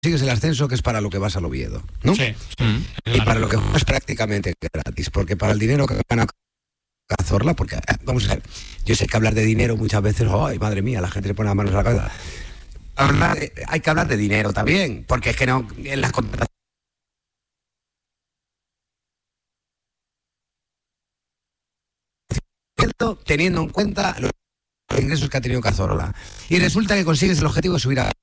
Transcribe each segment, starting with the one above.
consigues el ascenso, que es para lo que vas al Oviedo, ¿no? Sí. Y para lo que es prácticamente gratis, porque para el dinero que gana Cazorla, porque vamos a ver, yo sé que hablar de dinero muchas veces, ay, madre mía, la gente se pone las manos a la cabeza. Hay que hablar de dinero también, porque es que no, en las contrataciones, teniendo en cuenta los ingresos que ha tenido Cazorla, y resulta que consigues el objetivo de subir a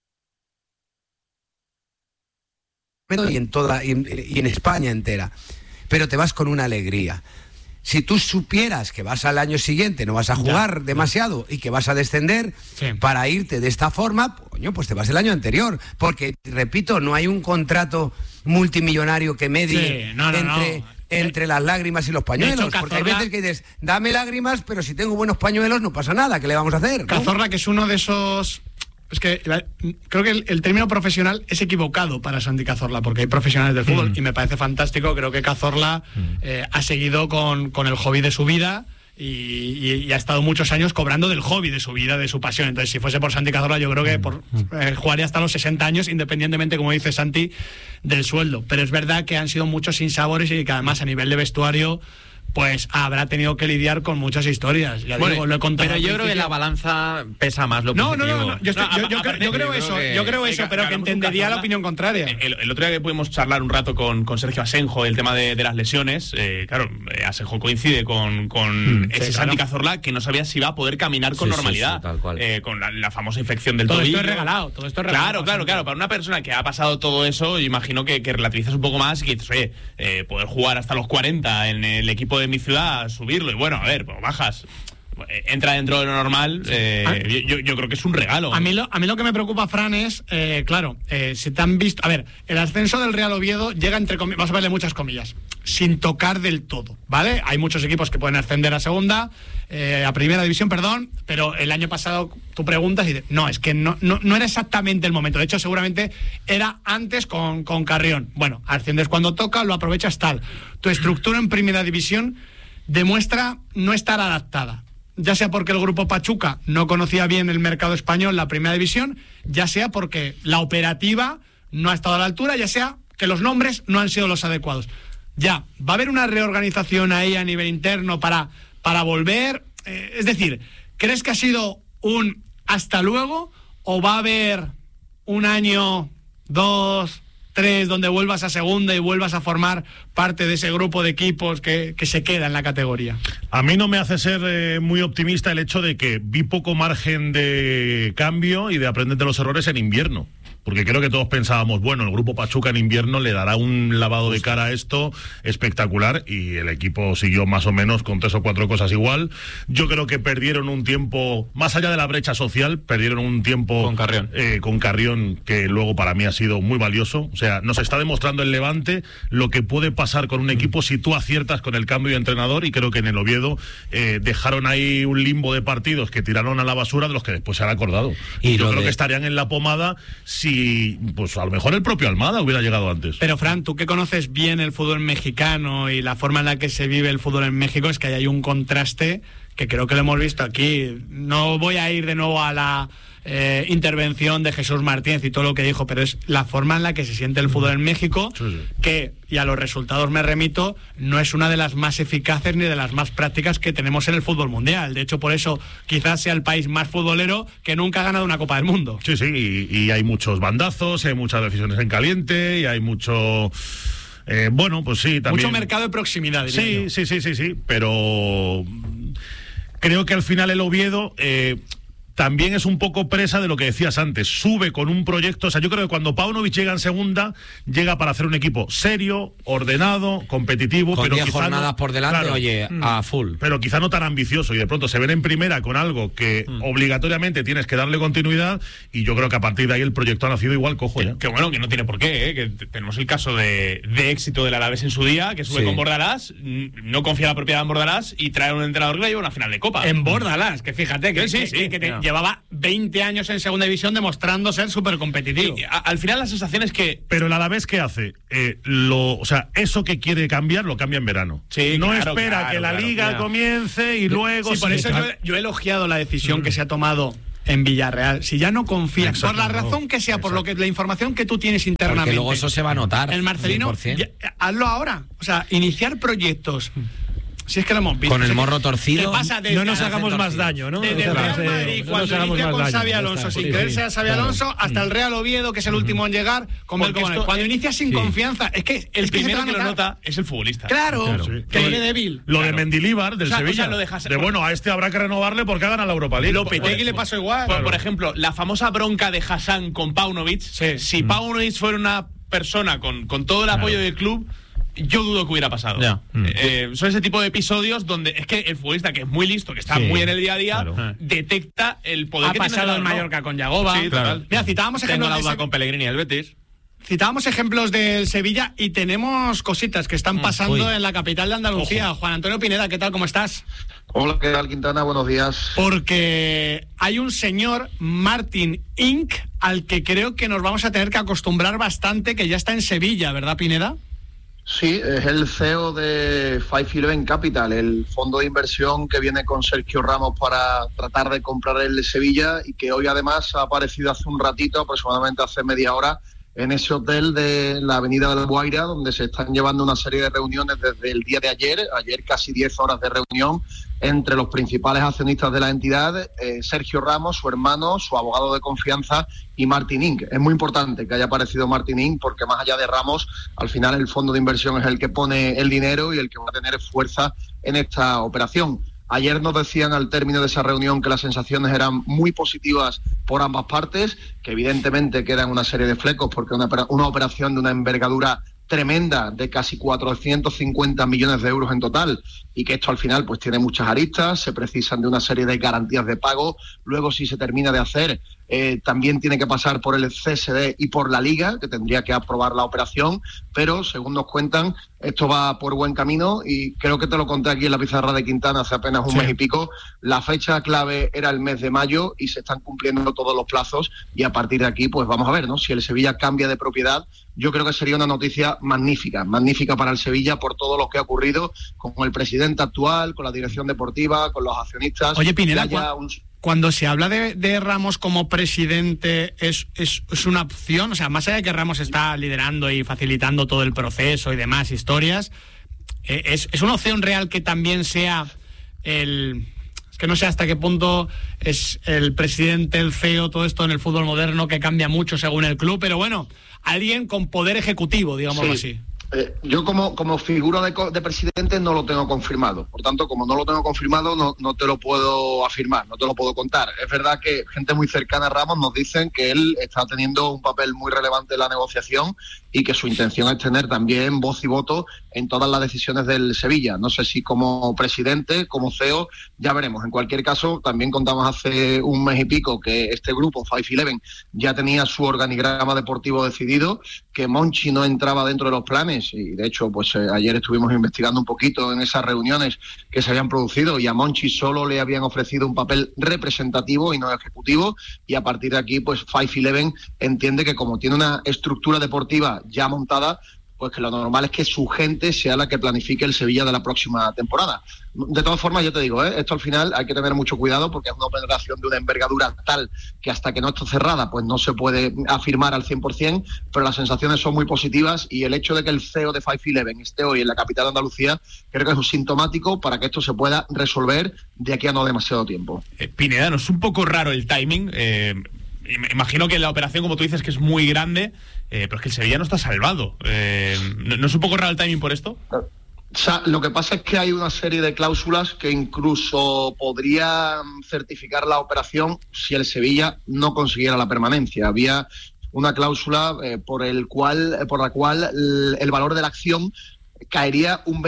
y en España entera, pero te vas con una alegría. Si tú supieras que vas al año siguiente, no vas a jugar demasiado y que vas a descender, para irte de esta forma, coño, pues te vas el año anterior, porque, repito, no hay un contrato multimillonario que medie entre las lágrimas y los pañuelos, hecho, porque hay veces que dices, dame lágrimas, pero si tengo buenos pañuelos no pasa nada, ¿qué le vamos a hacer? Cazorla, ¿no? Que es uno de esos... Es que creo que el término profesional es equivocado para Santi Cazorla, porque hay profesionales del fútbol y me parece fantástico. Creo que Cazorla ha seguido con el hobby de su vida y ha estado muchos años cobrando del hobby de su vida, de su pasión. Entonces, si fuese por Santi Cazorla, yo creo que jugaría hasta los 60 años, independientemente, como dice Santi, del sueldo. Pero es verdad que han sido muchos sinsabores y que además a nivel de vestuario pues habrá tenido que lidiar con muchas historias. Ya digo, lo he contado. Pero yo creo que la balanza pesa más lo positivo. No. Yo creo eso, pero que entendería la opinión contraria. El otro día que pudimos charlar un rato con Sergio Asenjo el tema de las lesiones, Asenjo coincide con ese Santi Cazorla que no sabía si iba a poder caminar con normalidad, tal cual. Con la famosa infección del tobillo. Todo esto es regalado. Claro. Para una persona que ha pasado todo eso, imagino que relativizas un poco más y que dices, oye, poder jugar hasta los 40 en el equipo de mi ciudad, subirlo, y bueno, a ver, pues bajas, entra dentro de lo normal. Yo creo que es un regalo. A mí lo que me preocupa, Fran, es si te han visto, a ver, el ascenso del Real Oviedo llega entre comillas, vamos a verle muchas comillas, sin tocar del todo, ¿vale? Hay muchos equipos que pueden ascender a segunda, a primera división, perdón, pero el año pasado tú preguntas y dices, no, es que no era exactamente el momento. De hecho, seguramente era antes con Carrión. Bueno, asciendes cuando toca, lo aprovechas tal. Tu estructura en primera división demuestra no estar adaptada, ya sea porque el grupo Pachuca no conocía bien el mercado español, la primera división, ya sea porque la operativa no ha estado a la altura, ya sea que los nombres no han sido los adecuados. Ya, ¿va a haber una reorganización ahí a nivel interno para volver? Es decir, ¿crees que ha sido un hasta luego o va a haber un año, 2, 3, donde vuelvas a segunda y vuelvas a formar parte de ese grupo de equipos que se queda en la categoría? A mí no me hace ser muy optimista el hecho de que vi poco margen de cambio y de aprender de los errores en invierno. Porque creo que todos pensábamos, bueno, el grupo Pachuca en invierno le dará un lavado de cara a esto espectacular, y el equipo siguió más o menos con 3 o 4 cosas igual. Yo creo que perdieron un tiempo, más allá de la brecha social, perdieron un tiempo con Carrión, que luego para mí ha sido muy valioso. O sea, nos está demostrando el Levante lo que puede pasar con un equipo si tú aciertas con el cambio de entrenador, y creo que en el Oviedo dejaron ahí un limbo de partidos que tiraron a la basura, de los que después se han acordado. Y yo creo que estarían en la pomada si, pues a lo mejor el propio Almada hubiera llegado antes. Pero Fran, tú que conoces bien el fútbol mexicano y la forma en la que se vive el fútbol en México, es que hay un contraste que creo que lo hemos visto aquí. No voy a ir de nuevo a la intervención de Jesús Martínez y todo lo que dijo, pero es la forma en la que se siente el fútbol en México, que, y a los resultados me remito, no es una de las más eficaces ni de las más prácticas que tenemos en el fútbol mundial. De hecho, por eso quizás sea el país más futbolero que nunca ha ganado una Copa del Mundo. Sí, y hay muchos bandazos, hay muchas decisiones en caliente, y hay mucho... bueno, pues sí, también... Mucho mercado de proximidad, diría yo. Sí, pero creo que al final el Oviedo... también es un poco presa de lo que decías antes, sube con un proyecto. O sea, yo creo que cuando Paunovic llega en segunda, llega para hacer un equipo serio, ordenado, competitivo, con pero 10 quizá jornadas por delante, claro, oye, a full. Pero quizá no tan ambicioso, y de pronto se ven en primera con algo que obligatoriamente tienes que darle continuidad, y yo creo que a partir de ahí el proyecto ha nacido igual cojo ya. Que bueno, que no tiene por qué, que tenemos el caso de éxito del Alavés en su día, que sube con Bordalás, no confía en la propiedad en Bordalás y trae un entrenador que le lleva una final de Copa. En Bordalás, que fíjate que llevaba 20 años en segunda división demostrando ser súper competitivo. Al final la sensación es que... Pero el Alavés, ¿qué hace? O sea, eso que quiere cambiar, lo cambia en verano. No espera que la Liga comience y luego... Sí, por eso yo he elogiado la decisión que se ha tomado en Villarreal, si ya no confías, por la razón que sea, por lo que la información que tú tienes internamente, porque luego eso se va a notar. El Marcelino, hazlo ahora. O sea, iniciar proyectos. Si es que lo hemos visto. Con el morro torcido. No nos hagamos más daño, ¿no? Desde el Real Madrid, cuando inicia con Xabi Alonso, sin creerse a Xabi Alonso, hasta el Real Oviedo, que es el último en llegar, con Belcomanes. Cuando inicia sin confianza, es que el primero que lo nota es el futbolista. Claro, que viene débil. Lo de Mendilibar, del Sevilla. Bueno, a este habrá que renovarle porque ha ganado la Europa League. Lopetegui le pasó igual. Por ejemplo, la famosa bronca de Hassan con Paunovic. Si Paunovic fuera una persona con todo el apoyo del club, yo dudo que hubiera pasado. Son ese tipo de episodios donde es que el futbolista, que es muy listo, que está muy en el día a día, detecta el poder que tiene. Ha pasado en Mallorca con Yagoba. Mira, citábamos ejemplos. Tengo la duda con Pellegrini y el Betis. Citábamos ejemplos del Sevilla y tenemos cositas que están pasando en la capital de Andalucía. Juan Antonio Pineda, ¿qué tal? ¿Cómo estás? Hola, ¿qué tal, Quintana? Buenos días. Porque hay un señor, Martin Inc., al que creo que nos vamos a tener que acostumbrar bastante, que ya está en Sevilla, ¿verdad, Pineda? Sí, es el CEO de 511 Capital, el fondo de inversión que viene con Sergio Ramos para tratar de comprar el Sevilla y que hoy además ha aparecido hace un ratito, aproximadamente hace media hora, en ese hotel de la Avenida de la Guaira, donde se están llevando una serie de reuniones desde el día de ayer casi 10 horas de reunión entre los principales accionistas de la entidad, Sergio Ramos, su hermano, su abogado de confianza y Martin Inc. Es muy importante que haya aparecido Martin Inc. porque más allá de Ramos, al final el fondo de inversión es el que pone el dinero y el que va a tener fuerza en esta operación. Ayer nos decían al término de esa reunión que las sensaciones eran muy positivas por ambas partes, que evidentemente quedan una serie de flecos porque una operación de una envergadura tremenda de casi 450 millones de euros en total y que esto al final pues tiene muchas aristas, se precisan de una serie de garantías de pago, luego si se termina de hacer también tiene que pasar por el CSD y por la Liga, que tendría que aprobar la operación, pero según nos cuentan esto va por buen camino y creo que te lo conté aquí en la pizarra de Quintana hace apenas un mes y pico. La fecha clave era el mes de mayo y se están cumpliendo todos los plazos y a partir de aquí pues vamos a ver, ¿no? Si el Sevilla cambia de propiedad, yo creo que sería una noticia magnífica para el Sevilla por todo lo que ha ocurrido con el presidente actual, con la dirección deportiva, con los accionistas. Oye, Pineda, cuando se habla de Ramos como presidente, ¿es una opción? O sea, más allá de que Ramos está liderando y facilitando todo el proceso y demás historias, ¿es una opción real que también sea el... Es que no sé hasta qué punto es el presidente, el CEO, todo esto en el fútbol moderno que cambia mucho según el club, pero bueno, alguien con poder ejecutivo, digámoslo así. Yo como figura de presidente no lo tengo confirmado. Por tanto, como no lo tengo confirmado, no te lo puedo afirmar, no te lo puedo contar. Es verdad que gente muy cercana a Ramos nos dicen que él está teniendo un papel muy relevante en la negociación y que su intención es tener también voz y voto en todas las decisiones del Sevilla. No sé si como presidente, como CEO, ya veremos. En cualquier caso, también contamos hace un mes y pico que este grupo, 511, ya tenía su organigrama deportivo decidido, que Monchi no entraba dentro de los planes y de hecho pues ayer estuvimos investigando un poquito en esas reuniones que se habían producido y a Monchi solo le habían ofrecido un papel representativo y no ejecutivo y a partir de aquí pues 511 entiende que como tiene una estructura deportiva ya montada, pues que lo normal es que su gente sea la que planifique el Sevilla de la próxima temporada. De todas formas, yo te digo, esto al final hay que tener mucho cuidado porque es una operación de una envergadura tal que hasta que no esté cerrada, pues no se puede afirmar al 100%, pero las sensaciones son muy positivas y el hecho de que el CEO de 511 esté hoy en la capital de Andalucía, creo que es un sintomático para que esto se pueda resolver de aquí a no demasiado tiempo. Pineda, ¿no es un poco raro el timing? Imagino que la operación, como tú dices, que es muy grande, pero es que el Sevilla no está salvado. ¿No es un poco raro el timing por esto? O sea, lo que pasa es que hay una serie de cláusulas que incluso podrían certificar la operación si el Sevilla no consiguiera la permanencia. Había una cláusula por la cual el valor de la acción caería un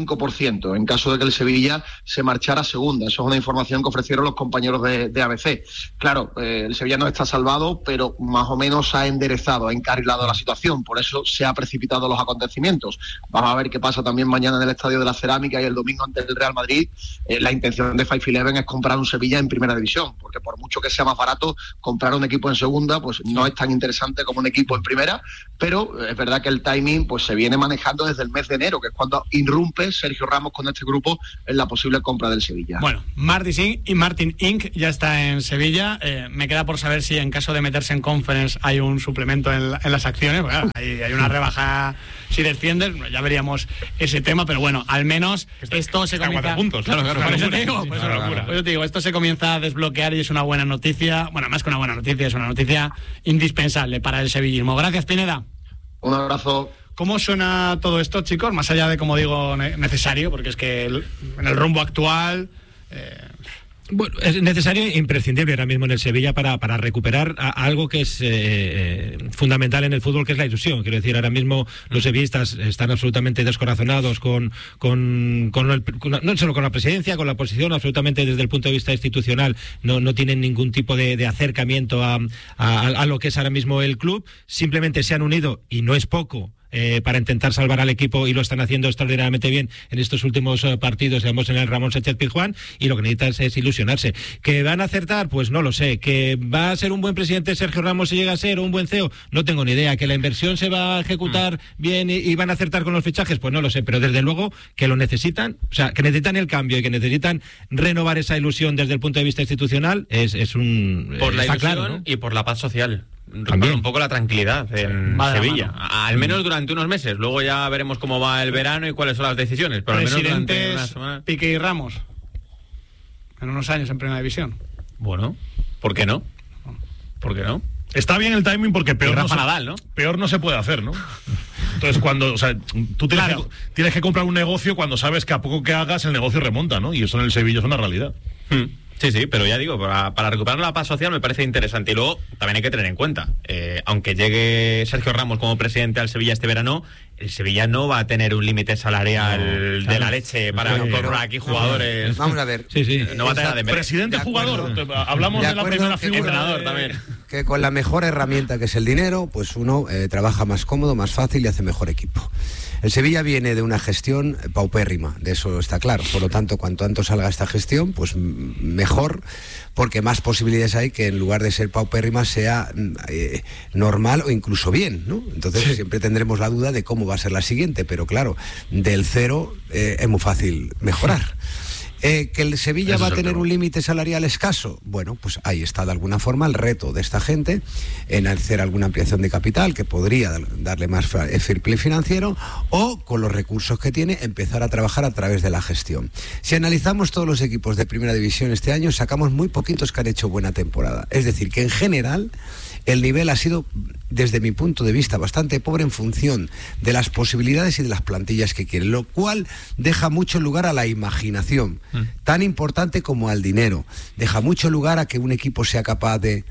25% en caso de que el Sevilla se marchara a segunda. Eso es una información que ofrecieron los compañeros de ABC. Claro, el Sevilla no está salvado, pero más o menos ha enderezado, ha encarrilado la situación. Por eso se ha precipitado los acontecimientos. Vamos a ver qué pasa también mañana en el Estadio de la Cerámica y el domingo ante el Real Madrid. La intención de 511 es comprar un Sevilla en primera división, porque por mucho que sea más barato, comprar un equipo en segunda pues no es tan interesante como un equipo en primera, pero es verdad que el timing pues se viene manejando desde el mes de enero enero, que es cuando irrumpe Sergio Ramos con este grupo en la posible compra del Sevilla. Bueno, Martin Inc. ya está en Sevilla. Me queda por saber si en caso de meterse en Conference hay un suplemento en las acciones. Bueno, hay una rebaja si desciendes, ya veríamos ese tema, pero bueno, al menos esto se comienza... 4 puntos, claro. Por eso te digo, esto se comienza a desbloquear y es una buena noticia. Bueno, más que una buena noticia, es una noticia indispensable para el sevillismo. Gracias, Pineda. Un abrazo. ¿Cómo suena todo esto, chicos? Más allá de, como digo, necesario, porque es que en el rumbo actual... Bueno, es necesario e imprescindible ahora mismo en el Sevilla para recuperar algo que es fundamental en el fútbol, que es la ilusión. Quiero decir, ahora mismo los sevillistas están absolutamente descorazonados con no solo con la presidencia, con la posición, absolutamente desde el punto de vista institucional no tienen ningún tipo de acercamiento a lo que es ahora mismo el club. Simplemente se han unido, y no es poco, para intentar salvar al equipo, y lo están haciendo extraordinariamente bien en estos últimos partidos, digamos, en el Ramón Sánchez Pizjuán, y lo que necesitan es ilusionarse. ¿Que van a acertar? Pues no lo sé. ¿Que va a ser un buen presidente Sergio Ramos si llega a ser, o un buen CEO? No tengo ni idea. ¿Que la inversión se va a ejecutar bien y van a acertar con los fichajes? Pues no lo sé, pero desde luego que lo necesitan, o sea, que necesitan el cambio y que necesitan renovar esa ilusión desde el punto de vista institucional, es un... Por la ilusión, claro, ¿no? Y por la paz social. También. Un poco la tranquilidad en Sevilla, al menos durante unos meses. Luego ya veremos cómo va el verano y cuáles son las decisiones, pero al menos durante una semana. Piqué y Ramos en unos años en Primera División. Bueno, ¿por qué no? ¿Por qué no? Está bien el timing porque peor Nadal, ¿no? Peor no se puede hacer, ¿no? Entonces cuando, o sea, tú tienes que comprar un negocio cuando sabes que a poco que hagas el negocio remonta, ¿no? Y eso en el Sevilla es una realidad. Sí, pero ya digo, para recuperar la paz social me parece interesante. Y luego también hay que tener en cuenta, aunque llegue Sergio Ramos como presidente al Sevilla este verano, el Sevilla no va a tener un límite salarial de la leche para comprar aquí jugadores. Vamos a ver. No va a tener presidente jugador. Hablamos de la primera figura. Entrenador también. Que con la mejor herramienta, que es el dinero, pues uno trabaja más cómodo, más fácil y hace mejor equipo. El Sevilla viene de una gestión paupérrima, de eso está claro. Por lo tanto, cuanto antes salga esta gestión, pues mejor, porque más posibilidades hay que en lugar de ser paupérrima sea normal o incluso bien, ¿no? Entonces siempre tendremos la duda de cómo va a ser la siguiente, pero claro, del cero es muy fácil mejorar. ¿Que el Sevilla va a tener un límite salarial escaso? Bueno, pues ahí está de alguna forma el reto de esta gente en hacer alguna ampliación de capital que podría darle más fair play financiero, o con los recursos que tiene empezar a trabajar a través de la gestión. Si analizamos todos los equipos de Primera División este año, sacamos muy poquitos que han hecho buena temporada. Es decir, que en general el nivel ha sido, desde mi punto de vista, bastante pobre en función de las posibilidades y de las plantillas que quieren, lo cual deja mucho lugar a la imaginación, tan importante como al dinero. Deja mucho lugar a que un equipo sea capaz de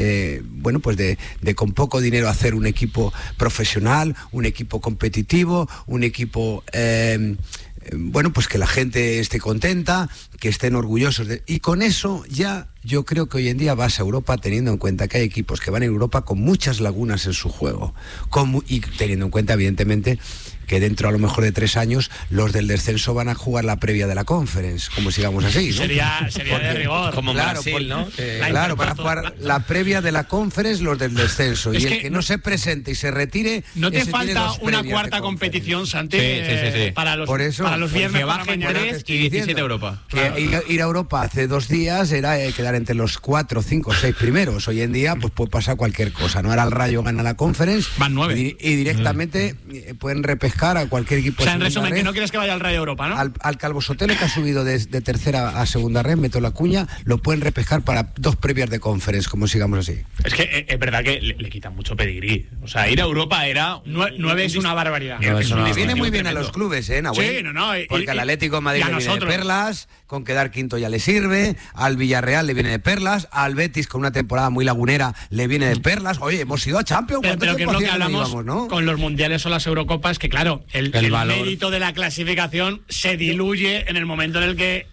con poco dinero hacer un equipo profesional, un equipo competitivo, un equipo... pues que la gente esté contenta, que estén orgullosos y con eso ya yo creo que hoy en día vas a Europa teniendo en cuenta que hay equipos que van a Europa con muchas lagunas en su juego, y teniendo en cuenta evidentemente que dentro a lo mejor de 3 años los del descenso van a jugar la previa de la Conference, como sigamos así, ¿no? Sería de rigor. Como Brasil, ¿no? Claro, para jugar la previa de la Conference los del descenso, y el que no se presente y se retire... ¿No te falta una cuarta competición, Santi? Sí. Para los viernes que bajen 3 y 17 Europa. Ir a Europa hace 2 días era quedar entre los 4, 5, 6 primeros. Hoy en día pues puede pasar cualquier cosa, ¿no? Ahora el Rayo gana la Conference, van 9 y directamente pueden repescar a cualquier equipo. O sea, en resumen, que no quieres que vaya al Rayo Europa, ¿no? Al Calvo Sotelo, que ha subido de tercera a segunda red, meto la cuña, lo pueden repescar para 2 previas de Conference, como sigamos así. Es que es verdad que le quitan mucho pedigrí. O sea, ir a Europa era... 9 es una barbaridad. Le viene muy bien a los clubes, Nahuel. Sí, porque al Atlético de Madrid le viene de perlas, con quedar quinto ya le sirve, al Villarreal le viene de perlas, al Betis con una temporada muy lagunera le viene de perlas. Oye, hemos ido a Champions. Pero que es lo que hablamos, ¿no? Con los mundiales o las Eurocopas, que claro, el mérito de la clasificación se diluye en el momento en el que es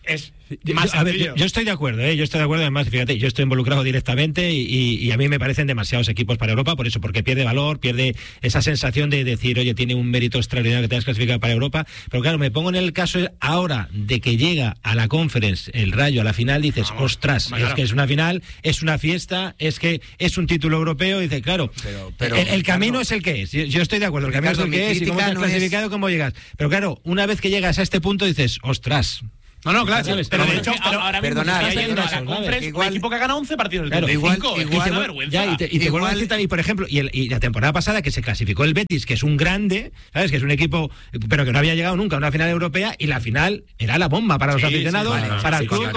Yo estoy de acuerdo, yo estoy de acuerdo. Además, fíjate, yo estoy involucrado directamente y a mí me parecen demasiados equipos para Europa, por eso, porque pierde valor, pierde esa sensación de decir, oye, tiene un mérito extraordinario que te has clasificado para Europa. Pero claro, me pongo en el caso ahora de que llega a la Conference el Rayo a la final, dices, ostras, es que es una final, es una fiesta, es que es un título europeo, y dices, claro, pero el camino es el que es. Yo estoy de acuerdo, el camino es el que es, y cómo te has clasificado, cómo llegas. Pero claro, una vez que llegas a este punto dices, ostras. No, claro, pero de hecho, ahora mismo un equipo que ha ganado 11 partidos del 35, es una vergüenza. Y te vuelvo a decir también, por ejemplo, y la temporada pasada que se clasificó el Betis, que es un grande, ¿sabes? Que es un equipo, pero que no había llegado nunca a una final europea, y la final era la bomba para los aficionados, para el club.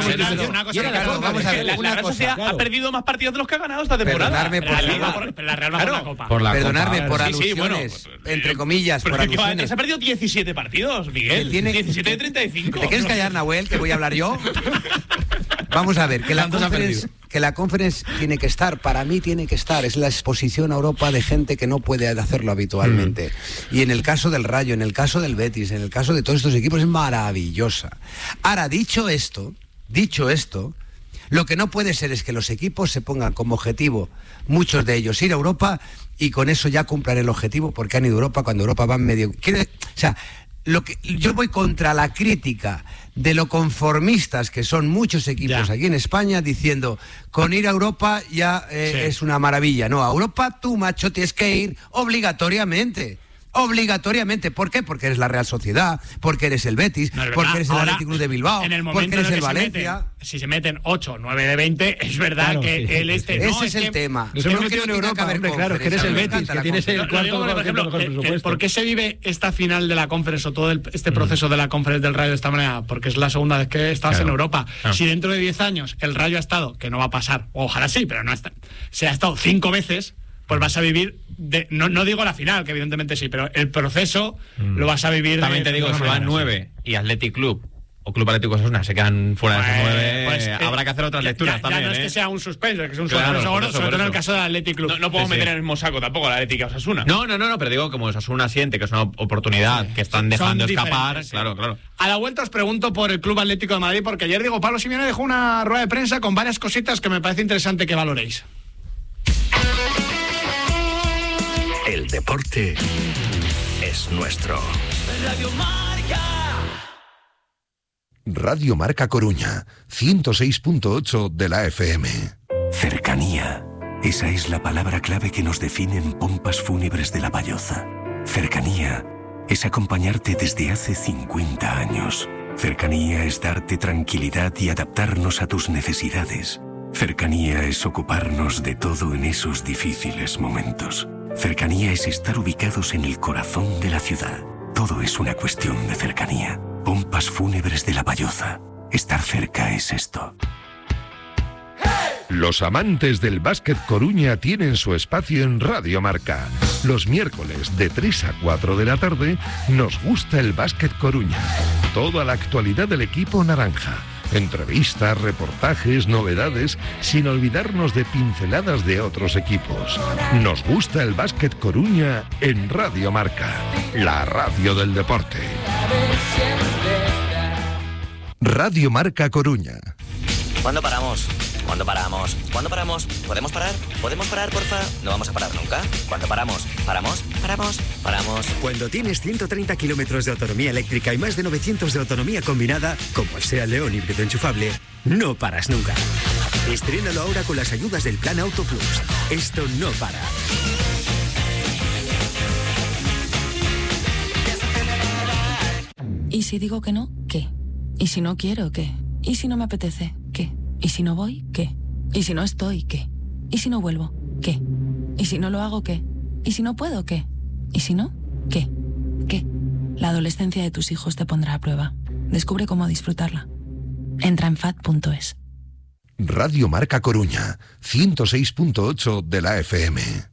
La Real Sociedad ha perdido más partidos de los que ha ganado esta temporada. Pero la Real va por la Copa. Perdonadme por alusiones, entre comillas, por alusiones. Se ha perdido 17 partidos, Miguel. 17 de 35. ¿Te quieres callar, Nahuel, que voy a hablar yo? Vamos a ver, que la Conference tiene que estar, para mí tiene que estar, es la exposición a Europa de gente que no puede hacerlo habitualmente. Y en el caso del Rayo, en el caso del Betis, en el caso de todos estos equipos es maravillosa. Ahora, dicho esto, lo que no puede ser es que los equipos se pongan como objetivo, muchos de ellos, ir a Europa, y con eso ya cumplan el objetivo porque han ido a Europa cuando Europa va en medio. O sea, yo voy contra la crítica de lo conformistas que son muchos equipos aquí en España, diciendo, con ir a Europa ya es una maravilla. No, a Europa tú, macho, tienes que ir obligatoriamente. ¿Por qué? Porque eres la Real Sociedad, porque eres el Betis, porque eres el Athletic Club de Bilbao, porque eres el Valencia. Si se meten 8, 9 de 20, es verdad que ese es el tema. Yo creo que en Europa, claro, que eres el Betis, que tienes el cuarto mejor presupuesto. ¿Por qué se vive esta final de la Conference o todo este proceso de la Conference del Rayo de esta manera? Porque es la segunda vez que estás en Europa. Si dentro de 10 años el Rayo ha estado, que no va a pasar, ojalá sí, pero no está, se ha estado 5 veces, pues vas a vivir, no digo la final, que evidentemente sí, pero el proceso lo vas a vivir. También te digo, si van 9 y Athletic Club o Club Atlético Osasuna se quedan fuera de esos 9, pues, habrá que hacer otras lecturas también. Ya no es que sea un suspenso, es que es un suspenso gordo, sobre todo en el caso del Athletic Club. No podemos meter en el mismo saco tampoco la Atlético Osasuna. No, pero digo, como Osasuna siente que es una oportunidad que están dejando escapar, claro. A la vuelta os pregunto por el Club Atlético de Madrid, porque ayer Diego Pablo Simeone dejó una rueda de prensa con varias cositas que me parece interesante que valoréis. El deporte es nuestro. Radio Marca Coruña, 106.8 de la FM. Cercanía. Esa es la palabra clave que nos define en Pompas Fúnebres de La Valloza. Cercanía es acompañarte desde hace 50 años. Cercanía es darte tranquilidad y adaptarnos a tus necesidades. Cercanía es ocuparnos de todo en esos difíciles momentos. Cercanía es estar ubicados en el corazón de la ciudad. Todo es una cuestión de cercanía. Pompas Fúnebres de La Valloza. Estar cerca es esto. Los amantes del básquet Coruña tienen su espacio en Radio Marca. Los miércoles de 3 a 4 de la tarde nos gusta el básquet Coruña. Toda la actualidad del equipo naranja. Entrevistas, reportajes, novedades, sin olvidarnos de pinceladas de otros equipos. Nos gusta el básquet Coruña en Radio Marca, la radio del deporte. Radio Marca Coruña. ¿Cuándo paramos? ¿Cuándo paramos? ¿Cuándo paramos? ¿Podemos parar? ¿Podemos parar, porfa? No vamos a parar nunca. ¿Cuándo paramos? ¿Paramos? ¿Paramos? ¿Paramos? Cuando tienes 130 kilómetros de autonomía eléctrica y más de 900 de autonomía combinada, como el SEAT León híbrido enchufable, no paras nunca. Estrénalo ahora con las ayudas del Plan Auto Plus. Esto no para. ¿Y si digo que no? ¿Qué? ¿Y si no quiero? ¿Qué? ¿Y si no me apetece? ¿Qué? ¿Y si no voy? ¿Qué? ¿Y si no estoy? ¿Qué? ¿Y si no vuelvo? ¿Qué? ¿Y si no lo hago? ¿Qué? ¿Y si no puedo? ¿Qué? ¿Y si no? ¿Qué? ¿Qué? La adolescencia de tus hijos te pondrá a prueba. Descubre cómo disfrutarla. Entra en FAD.es. Radio Marca Coruña, 106.8 de la FM.